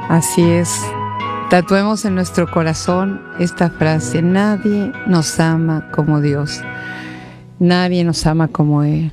Así es. Tatuemos en nuestro corazón esta frase: nadie nos ama como Dios. Nadie nos ama como Él.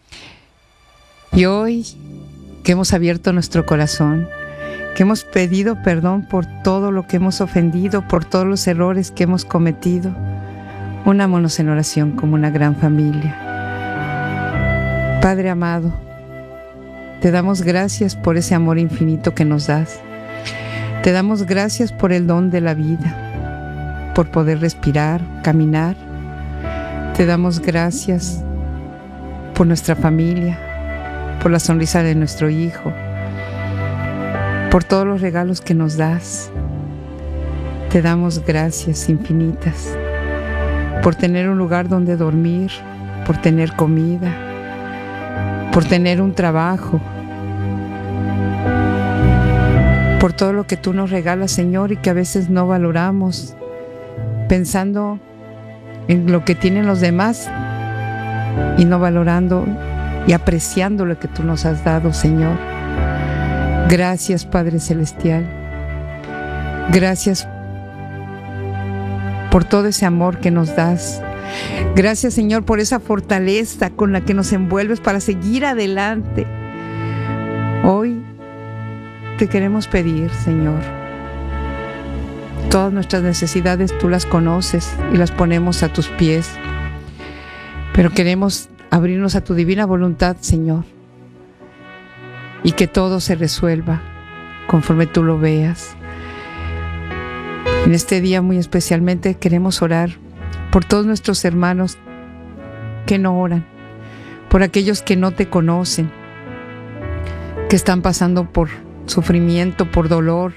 Y hoy que hemos abierto nuestro corazón, que hemos pedido perdón por todo lo que hemos ofendido, por todos los errores que hemos cometido, unámonos en oración como una gran familia. Padre amado, te damos gracias por ese amor infinito que nos das. Te damos gracias por el don de la vida, por poder respirar, caminar. Te damos gracias por nuestra familia, por la sonrisa de nuestro hijo, por todos los regalos que nos das. Te damos gracias infinitas por tener un lugar donde dormir, por tener comida, por tener un trabajo, por todo lo que tú nos regalas, Señor, y que a veces no valoramos, pensando en lo que tienen los demás y no valorando y apreciando lo que tú nos has dado, Señor. Gracias, Padre Celestial. Gracias por todo ese amor que nos das. Gracias, Señor, por esa fortaleza con la que nos envuelves para seguir adelante. Hoy te queremos pedir, Señor, todas nuestras necesidades tú las conoces y las ponemos a tus pies, pero queremos abrirnos a tu divina voluntad, Señor, y que todo se resuelva conforme tú lo veas. En este día muy especialmente queremos orar por todos nuestros hermanos que no oran, por aquellos que no te conocen, que están pasando por sufrimiento, por dolor,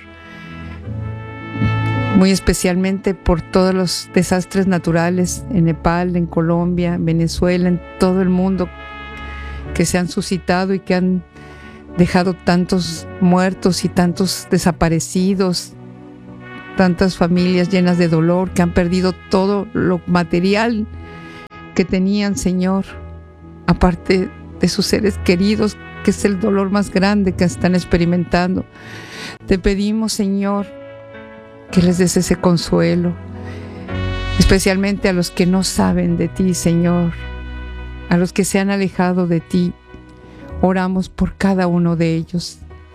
muy especialmente por todos los desastres naturales en Nepal, en Colombia, en Venezuela, en todo el mundo, que se han suscitado y que han dejado tantos muertos y tantos desaparecidos, tantas familias llenas de dolor, que han perdido todo lo material que tenían, Señor, aparte de sus seres queridos, que es el dolor más grande que están experimentando. Te pedimos, Señor, que les des ese consuelo, especialmente a los que no saben de ti, Señor, a los que se han alejado de ti. Oramos por cada uno de ellos.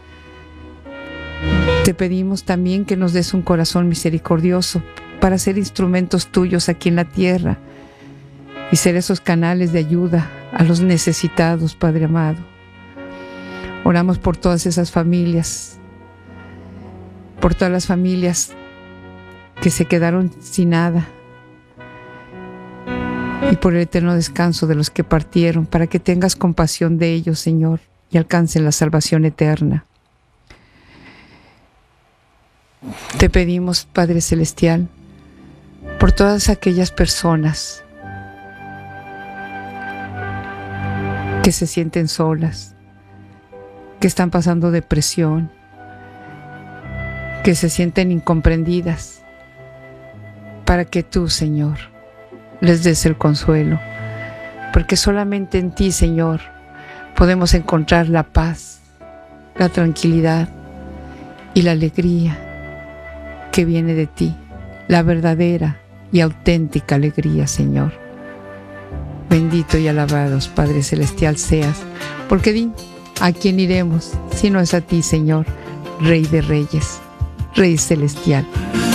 Te pedimos también que nos des un corazón misericordioso para ser instrumentos tuyos aquí en la tierra y ser esos canales de ayuda a los necesitados, Padre amado. Oramos por todas esas familias, por todas las familias que se quedaron sin nada, y por el eterno descanso de los que partieron, para que tengas compasión de ellos, Señor, y alcancen la salvación eterna. Te pedimos, Padre Celestial, por todas aquellas personas que se sienten solas, que están pasando depresión, que se sienten incomprendidas, para que tú, Señor, les des el consuelo, porque solamente en ti, Señor, podemos encontrar la paz, la tranquilidad y la alegría que viene de ti, la verdadera y auténtica alegría, Señor. Bendito y alabados, Padre Celestial, seas, porque di, ¿a quién iremos si no es a ti, Señor, Rey de Reyes, Rey Celestial?